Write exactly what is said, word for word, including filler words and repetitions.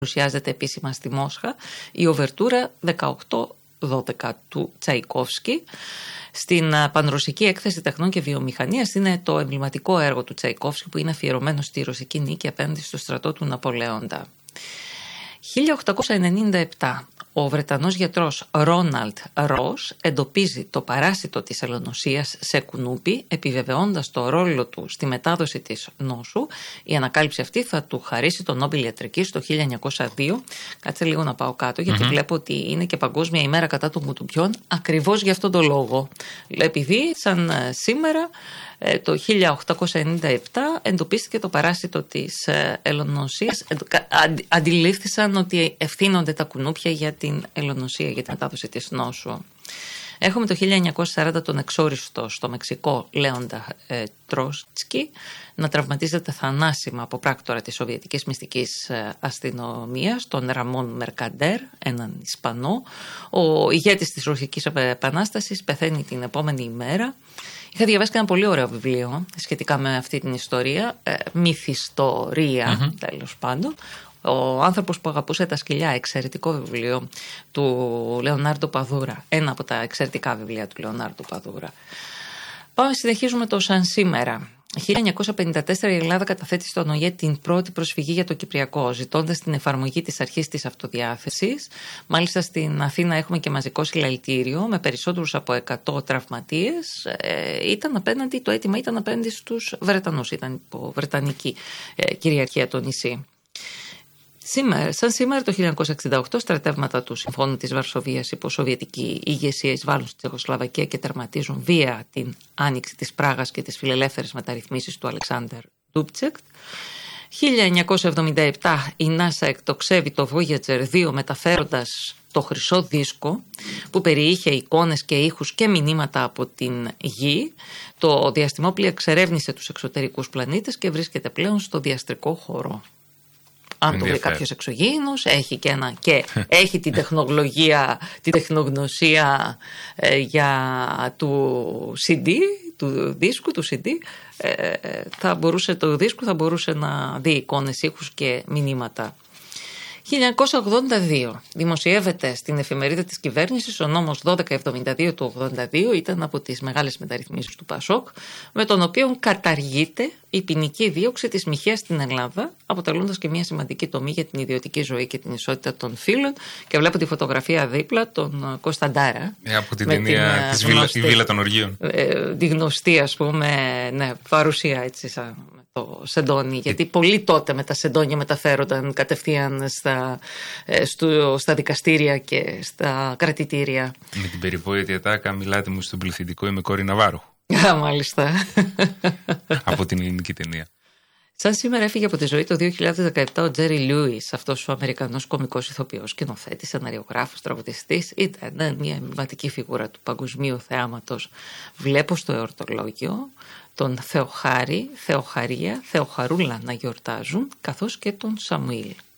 παρουσιάζεται επίσημα στη Μόσχα η οβερτούρα δεκαοκτώ δώδεκα του Τσαϊκόφσκι. Στην Πανρωσική Έκθεση Τεχνών και Βιομηχανίας είναι το εμβληματικό έργο του Τσαϊκόφσκι που είναι αφιερωμένο στη ρωσική νίκη απέναντι στο στρατό του Ναπολέοντα. χίλια οκτακόσια ενενήντα επτά. Ο Βρετανός γιατρός Ρόναλντ Ρος εντοπίζει το παράσιτο της ελονοσίας σε κουνούπι, επιβεβαιώντας το ρόλο του στη μετάδοση της νόσου. Η ανακάλυψη αυτή θα του χαρίσει το Νόμπελ Ιατρικής το χίλια εννιακόσια δύο. Κάτσε λίγο να πάω κάτω, γιατί mm-hmm. βλέπω ότι είναι και Παγκόσμια ημέρα κατά των κουνουπιών, ακριβώς για αυτόν τον λόγο. Επειδή σαν σήμερα το χίλια οκτακόσια ενενήντα επτά εντοπίστηκε το παράσιτο της ελονοσίας. Αντιλήφθησαν ότι ευθύνονται τα κουνούπια για την ελονοσία, για την μετάδοση της νόσου. Έχουμε το χίλια εννιακόσια σαράντα τον εξόριστο στο Μεξικό Λέοντα ε, Τρότσκι να τραυματίζεται θανάσιμα από πράκτορα της Σοβιετικής Μυστικής ε, Αστυνομίας, τον Ραμόν Μερκαντέρ, έναν Ισπανό. Ο ηγέτης της Ρωσικής Επανάστασης πεθαίνει την επόμενη ημέρα. Είχα διαβάσει και ένα πολύ ωραίο βιβλίο σχετικά με αυτή την ιστορία, ε, μυθιστορία mm-hmm. τέλος πάντων. Ο άνθρωπος που αγαπούσε τα σκυλιά, εξαιρετικό βιβλίο του Λεωνάρντο Παδούρα. Ένα από τα εξαιρετικά βιβλία του Λεωνάρντο Παδούρα. Πάμε, συνεχίζουμε το σαν σήμερα. χίλια εννιακόσια πενήντα τέσσερα η Ελλάδα καταθέτει στον ΟΗΕ την πρώτη προσφυγή για το Κυπριακό, ζητώντας την εφαρμογή της αρχής της αυτοδιάθεσης. Μάλιστα στην Αθήνα έχουμε και μαζικό συλλαλητήριο με περισσότερους από εκατό τραυματίες. Ε, ήταν απέναντι, το αίτημα ήταν απέναντι στους Βρετανούς, ήταν υπό βρετανική ε, κυριαρχία το νησί. Σήμερα, σαν σήμερα το χίλια εννιακόσια εξήντα οκτώ, στρατεύματα του Συμφώνου της Βαρσοβίας υπό σοβιετική ηγεσία εισβάλλουν στη Τσεχοσλοβακία και τερματίζουν βία την άνοιξη της Πράγας και τις φιλελεύθερες μεταρρυθμίσεις του Αλεξάνδερ Ντούμπτσεκ. χίλια εννιακόσια εβδομήντα επτά η NASA εκτοξεύει το Voyager δύο μεταφέροντας το χρυσό δίσκο που περιείχε εικόνες και ήχους και μηνύματα από την Γη. Το διαστημόπλοιο εξερεύνησε τους εξωτερικούς πλανήτες και βρίσκεται πλέον στο διαστρικό χώρο. Αν το βρει κάποιος εξωγήινος, έχει και, ένα, και έχει την τεχνολογία, την τεχνογνωσία ε, για του σι ντι, του δίσκου, του σι ντι, ε, θα μπορούσε, το δίσκο θα μπορούσε να δει εικόνες, ήχους και μηνύματα. χίλια εννιακόσια ογδόντα δύο δημοσιεύεται στην εφημερίδα της κυβέρνησης ο νόμος δώδεκα εβδομήντα δύο του ογδόντα δύο, ήταν από τις μεγάλες μεταρρυθμίσεις του Πασόκ, με τον οποίο καταργείται η ποινική δίωξη της μοιχείας στην Ελλάδα, αποτελώντας και μια σημαντική τομή για την ιδιωτική ζωή και την ισότητα των φύλων. Και βλέπω τη φωτογραφία δίπλα, τον Κωνσταντάρα. Ε, από την ταινία της βίλα, η Βίλα των Οργείων. Ε, τη γνωστή, ας πούμε, ναι, παρουσία έτσι σαν το σεντόνι, γιατί πολλοί τότε με τα σεντόνια μεταφέρονταν κατευθείαν στα, στο, στα δικαστήρια και στα κρατητήρια. Με την περιβόητη ατάκα μιλάτε μου στον πληθυντικό, είμαι κόρη Ναβάρου. Α, μάλιστα. Από την ελληνική ταινία. Σαν σήμερα έφυγε από τη ζωή το δύο χιλιάδες δεκαεπτά ο Τζέρι Λιούις, αυτός ο Αμερικανός κωμικός ηθοποιός, σκηνοθέτης, σεναριογράφος, τραγουδιστής. Ήταν μια εμβληματική φιγούρα του παγκοσμίου θεάματος. Βλέπω στο εορτολόγιο τον Θεοχάρη, Θεοχαρία, Θεοχαρούλα να γιορτάζουν, καθώς και τον Σαμουήλ.